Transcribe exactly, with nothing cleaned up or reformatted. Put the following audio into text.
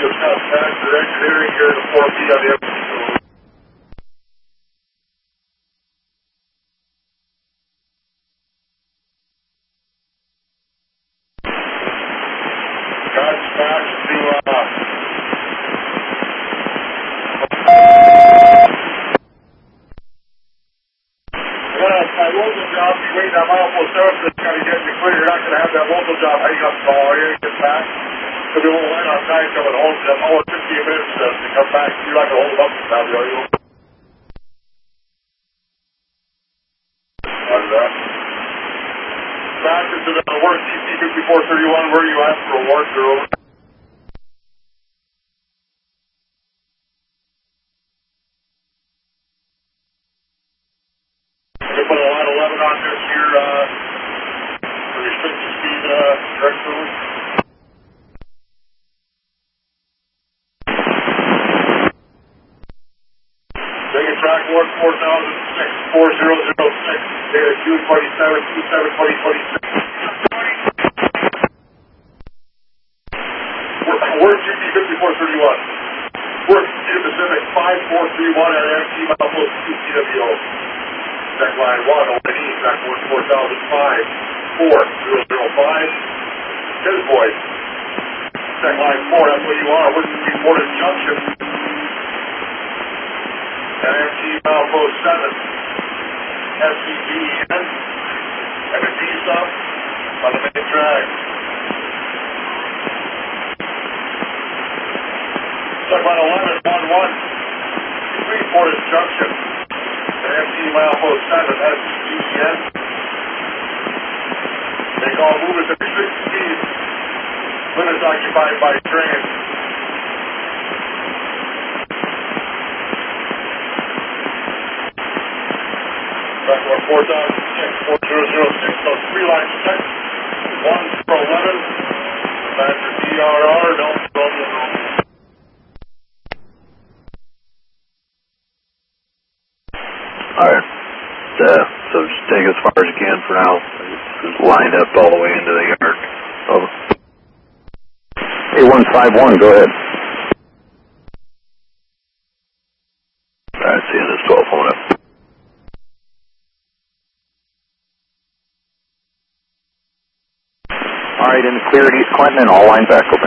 Just contact your engineering here to four B on the M C. Dispatch to, uh, well, my local job, you wait that mile for service, it's got to get you clear. You're not going to have that local job hang up the call here, get back. There'll be a little line on time coming home, so that's all fifteen minutes uh, to come back. You're not going to hold them up for that, are you? On that. Back into the work, D C fifty-four thirty-one, where you asked for awards, they're over. They put a line eleven on this here, uh, for restricted speed, uh, direct road. Taking track one four thousand six, four zero zero six, data June twenty-seventh, two seven twenty twenty-six. Work G P fifty-four thirty-one. Work G Pacific five four three one at M T Mouthful two C W O. Track line one, O N E, track one four thousand five, four zero zero five. His voice. Track line four, that's where you are. Working before the junction. At M T Mouthful seven. S C B N. And a D stop on the main track. Track line eleven one one. Between Forest Junction. M T Mouthful seven, S C B N. They call movers at restricted speed. Limits occupied by train. Track one four thousand six, four zero zero six, so three lines check. one for eleven. Back to D R R, don't problem. Alright, uh, so just take as far as you can for now. Just line up all the way into the yard. Over. A one five one, go ahead. Alright, seeing this twelve phone up. Alright, in the clear at East Clinton and all lines back.